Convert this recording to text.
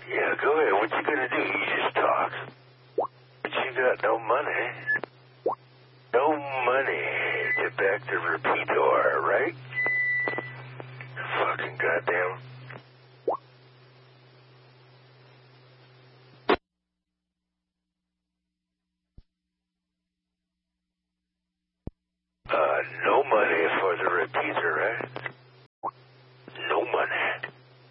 Yeah, go ahead. What you gonna do? You just talk. But you got no money. No money to back the repeater, right? Fucking goddamn. No money for the repeater, right?